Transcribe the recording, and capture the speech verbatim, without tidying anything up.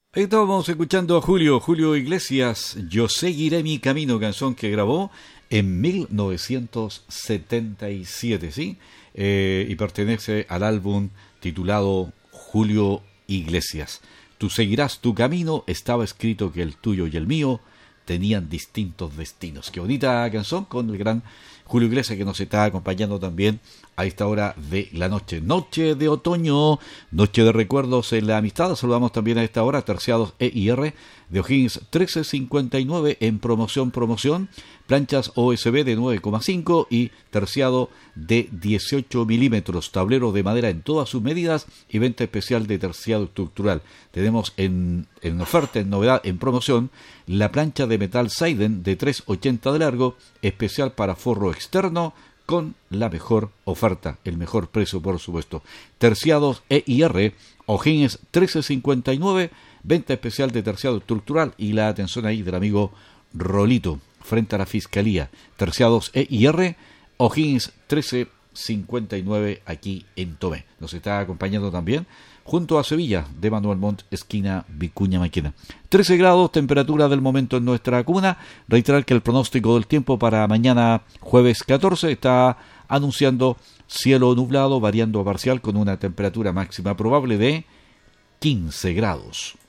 Ahí estábamos escuchando a Julio, Julio Iglesias, Yo seguiré mi camino, canción que grabó en mil novecientos setenta y siete, ¿sí? Eh, y pertenece al álbum titulado Julio Iglesias. Tú seguirás tu camino, estaba escrito que el tuyo y el mío tenían distintos destinos. Qué bonita canción con el gran Julio Iglesias que nos está acompañando también a esta hora de la noche. Noche de otoño, noche de recuerdos en la amistad. Saludamos también a esta hora Terciados E I R de O'Higgins trece cincuenta y nueve en promoción, promoción. Planchas O S B de nueve coma cinco y terciado de dieciocho milímetros. Tablero de madera en todas sus medidas y venta especial de terciado estructural. Tenemos en, en oferta, en novedad, en promoción, la plancha de metal Seiden de tres ochenta de largo, especial para forro externo, con la mejor oferta, el mejor precio, por supuesto. Terciados E I R, O'Higgins trece cincuenta y nueve, venta especial de terciado estructural y la atención ahí del amigo Rolito, frente a la Fiscalía. Terciados E I R, O'Higgins trece cincuenta y nueve, aquí en Tomé. Nos está acompañando también junto a Sevilla, de Manuel Montt, esquina Vicuña Maquena. trece grados, temperatura del momento en nuestra comuna. Reiterar que el pronóstico del tiempo para mañana jueves catorce está anunciando cielo nublado, variando a parcial, con una temperatura máxima probable de quince grados.